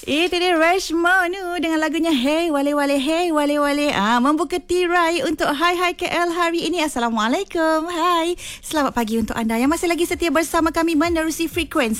Itu dia Rashmanu dengan lagunya Hey Wale Wale, Hey Wale Wale. Membuka tirai untuk Hai KL hari ini. Assalamualaikum. Hai. Selamat pagi untuk anda yang masih lagi setia bersama kami menerusi frekuensi